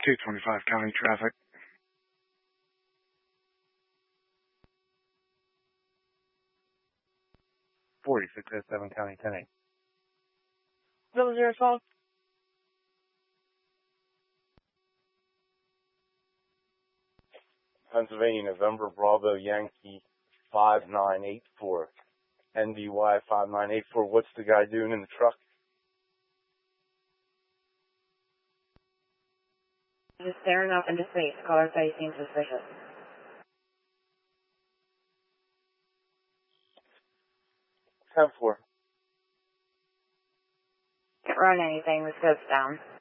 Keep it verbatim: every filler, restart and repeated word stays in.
two twenty-five county traffic. forty-six oh seven county ten eight. Double zero twelve. Pennsylvania, November, Bravo, Yankee, five nine eight four. N D Y five nine eight four. What's the guy doing in the truck? Just staring up into space. Caller face seems suspicious. ten four. Can't run anything. The scope's down.